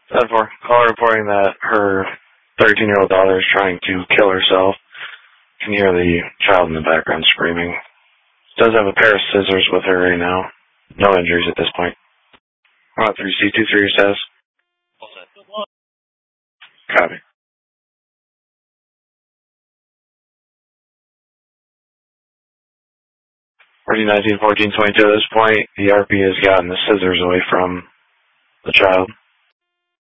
10-4. Caller reporting that her 13-year-old daughter is trying to kill herself. You can hear the child in the background screaming. Does have a pair of scissors with her right now. No injuries at this point. 3C23 says. Copy. 19, 14, 22 at this point. The RP has gotten the scissors away from the child.